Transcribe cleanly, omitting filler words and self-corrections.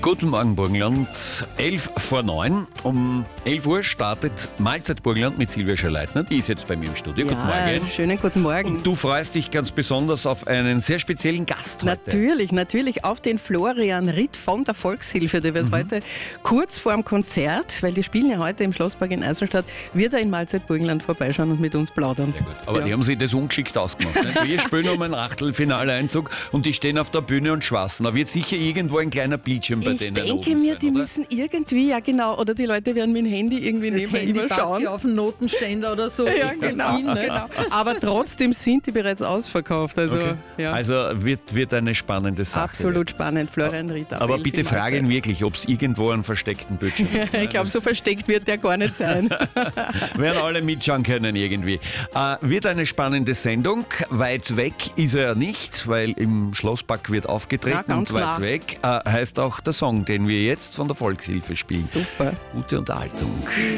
Guten Morgen, Burgenland. 11 vor 9. Um 11 Uhr startet Mahlzeit Burgenland mit Silvia Schleitner. Die ist jetzt bei mir im Studio. Guten Morgen. Schönen guten Morgen. Und du freust dich ganz besonders auf einen sehr speziellen Gast heute. Natürlich. Auf den Florian Ritt von der Volkshilfe. Der wird heute kurz vor dem Konzert, weil die spielen ja heute im Schlosspark in Eiselstadt, wird er in Mahlzeit Burgenland vorbeischauen und mit uns plaudern. Sehr gut. Aber die haben sich das ungeschickt ausgemacht. Ne? Wir spielen um einen Achtelfinaleinzug und die stehen auf der Bühne und schwassen. Da wird sicher irgendwo ein kleiner Bildschirm bei denen Ich denke oben mir, sein, die oder? müssen irgendwie, ja genau, oder die Leute werden mit dem Handy irgendwie Das nebenbei Handy passt überschauen. ja auf den Notenständer oder so. Ja, genau. Aber trotzdem sind die bereits ausverkauft. Also, Okay. ja. Also wird eine spannende Sache. Absolut spannend, Florian Ritt. ab Aber 11 bitte im frage ihn Mahlzeit. wirklich, ob es irgendwo einen versteckten Bildschirm gibt. Ich glaube, so versteckt wird der gar nicht sein. Werden alle mitschauen können irgendwie. Wird eine spannende Sendung. Weit weg ist er ja nicht, weil im Schlosspark wird aufgetreten. Na, ganz und weit nah. weg heißt auch der Song, den wir jetzt von der Volkshilfe spielen. Super. Gute Unterhaltung.